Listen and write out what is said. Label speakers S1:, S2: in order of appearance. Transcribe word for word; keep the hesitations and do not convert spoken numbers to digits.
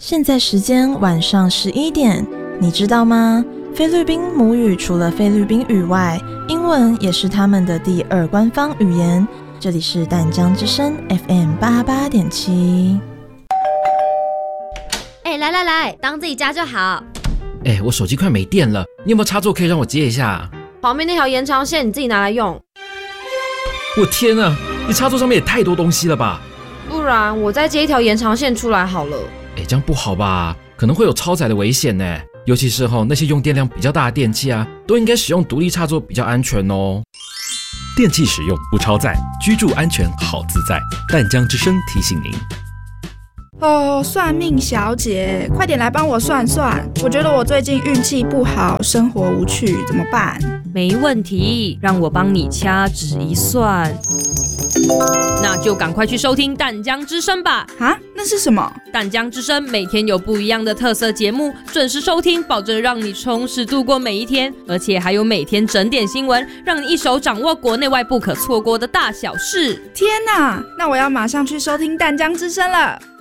S1: 现在时间晚上十一点，你知道吗？菲律宾母语除了菲律宾语外，英文也是他们的第二官方语言。这里是淡江之声 F M 八十八点七。
S2: 哎，来来来，当自己家就好。
S3: 哎，我手机快没电了，你有没有插座可以让我接一下？
S2: 旁边那条延长线你自己拿来用。
S3: 我天啊，你插座上面也太多东西了吧？
S2: 不然我再接一条延长线出来好了。
S3: 哎，这样不好吧？可能会有超载的危险呢。尤其是齁那些用电量比较大的电器啊，都应该使用独立插座比较安全哦。
S4: 电器使用不超载，居住安全好自在。淡江之声提醒您。
S5: 哦，算命小姐，快点来帮我算算。我觉得我最近运气不好，生活无趣，怎么办？
S6: 没问题，让我帮你掐指一算。那就赶快去收听淡江之声吧。
S5: 啊，那是什么？
S6: 淡江之声每天有不一样的特色节目，准时收听，保证让你充实度过每一天。而且还有每天整点新闻，让你一手掌握国内外不可错过的大小事。
S5: 天哪，那我要马上去收听淡江之声了。